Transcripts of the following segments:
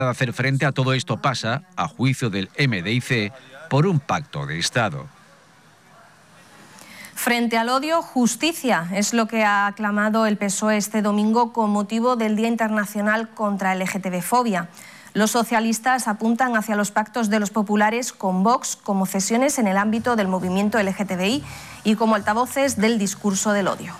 Hacer frente a todo esto pasa, a juicio del MDIC, por un pacto de Estado. Frente al odio, justicia es lo que ha aclamado el PSOE este domingo con motivo del Día Internacional contra la LGTB-fobia. Los socialistas apuntan hacia los pactos de los populares con Vox como cesiones en el ámbito del movimiento LGTBI y como altavoces del discurso del odio.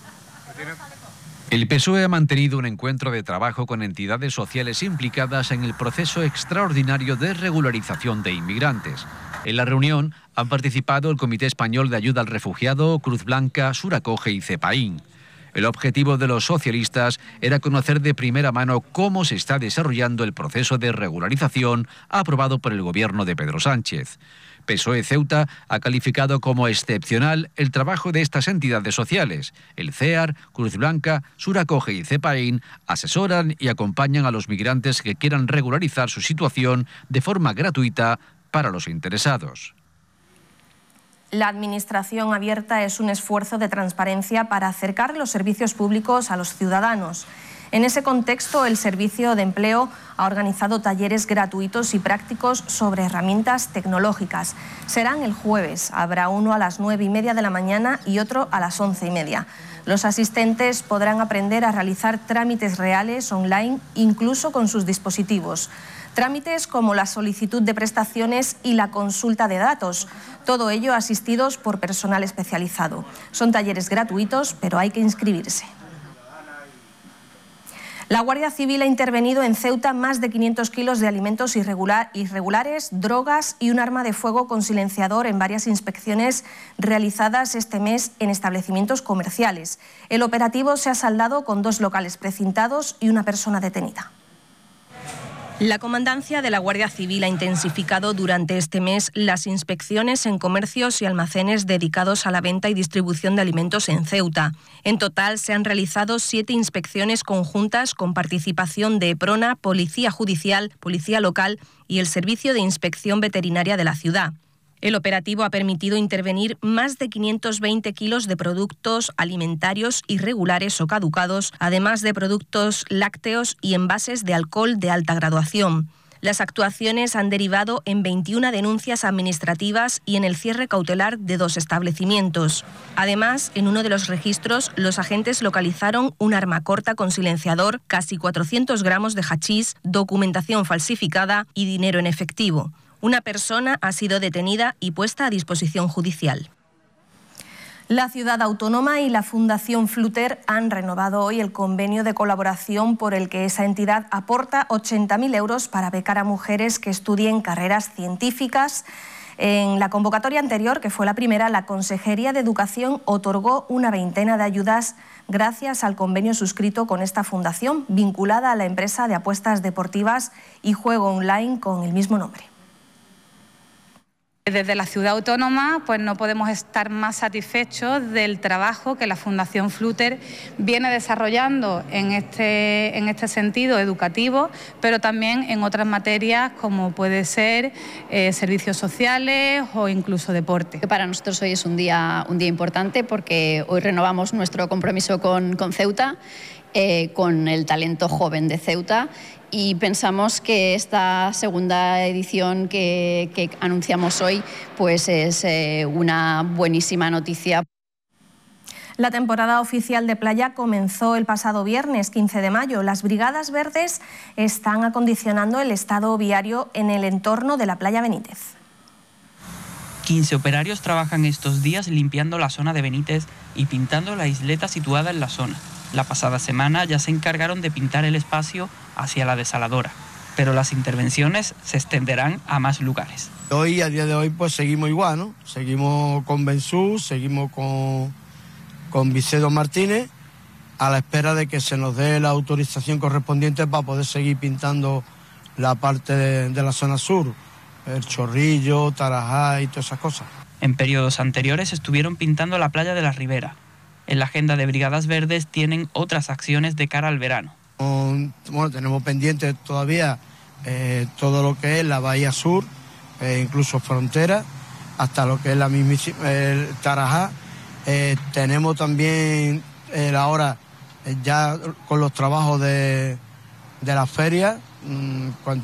El PSOE ha mantenido un encuentro de trabajo con entidades sociales implicadas en el proceso extraordinario de regularización de inmigrantes. En la reunión han participado el Comité Español de Ayuda al Refugiado, Cruz Blanca, Suracoge y CEPAIN. El objetivo de los socialistas era conocer de primera mano cómo se está desarrollando el proceso de regularización aprobado por el gobierno de Pedro Sánchez. PSOE Ceuta ha calificado como excepcional el trabajo de estas entidades sociales. El CEAR, Cruz Blanca, Suracoge y CEPAIN asesoran y acompañan a los migrantes que quieran regularizar su situación de forma gratuita para los interesados. La administración abierta es un esfuerzo de transparencia para acercar los servicios públicos a los ciudadanos. En ese contexto, el Servicio de Empleo ha organizado talleres gratuitos y prácticos sobre herramientas tecnológicas. Serán el jueves. Habrá uno a las 9:30 de la mañana y otro a las 11:30. Los asistentes podrán aprender a realizar trámites reales online, incluso con sus dispositivos. Trámites como la solicitud de prestaciones y la consulta de datos. Todo ello asistidos por personal especializado. Son talleres gratuitos, pero hay que inscribirse. La Guardia Civil ha intervenido en Ceuta más de 500 kilos de alimentos irregulares, drogas y un arma de fuego con silenciador en varias inspecciones realizadas este mes en establecimientos comerciales. El operativo se ha saldado con 2 locales precintados y una persona detenida. La Comandancia de la Guardia Civil ha intensificado durante este mes las inspecciones en comercios y almacenes dedicados a la venta y distribución de alimentos en Ceuta. En total se han realizado 7 inspecciones conjuntas con participación de EPRONA, Policía Judicial, Policía Local y el Servicio de Inspección Veterinaria de la ciudad. El operativo ha permitido intervenir más de 520 kilos de productos alimentarios irregulares o caducados, además de productos lácteos y envases de alcohol de alta graduación. Las actuaciones han derivado en 21 denuncias administrativas y en el cierre cautelar de 2 establecimientos. Además, en uno de los registros, los agentes localizaron un arma corta con silenciador, casi 400 gramos de hachís, documentación falsificada y dinero en efectivo. Una persona ha sido detenida y puesta a disposición judicial. La Ciudad Autónoma y la Fundación Fluter han renovado hoy el convenio de colaboración por el que esa entidad aporta 80.000 euros para becar a mujeres que estudien carreras científicas. En la convocatoria anterior, que fue la primera, la Consejería de Educación otorgó una veintena de ayudas gracias al convenio suscrito con esta fundación, vinculada a la empresa de apuestas deportivas y juego online con el mismo nombre. Desde la Ciudad Autónoma pues no podemos estar más satisfechos del trabajo que la Fundación Fluter viene desarrollando en este sentido educativo, pero también en otras materias como puede ser servicios sociales o incluso deporte. Para nosotros hoy es un día importante porque hoy renovamos nuestro compromiso con Ceuta, con el talento joven de Ceuta. Y pensamos que esta segunda edición que anunciamos hoy pues es una buenísima noticia. La temporada oficial de playa comenzó el pasado viernes 15 de mayo. Las brigadas verdes están acondicionando el estado viario en el entorno de la playa Benítez. 15 operarios trabajan estos días limpiando la zona de Benítez y pintando la isleta situada en la zona. La pasada semana ya se encargaron de pintar el espacio hacia la desaladora, pero las intervenciones se extenderán a más lugares. Hoy, a día de hoy, pues seguimos igual, ¿no? Seguimos con Bensú, seguimos con Vicedo Martínez, a la espera de que se nos dé la autorización correspondiente para poder seguir pintando la parte de la zona sur, el Chorrillo, Tarajá y todas esas cosas. En periodos anteriores estuvieron pintando la playa de la Ribera. En la agenda de Brigadas Verdes tienen otras acciones de cara al verano. Bueno, tenemos pendiente todavía todo lo que es la Bahía Sur, incluso frontera, hasta lo que es la mismísima Tarajá. Tenemos también ahora ya con los trabajos de la feria, cuando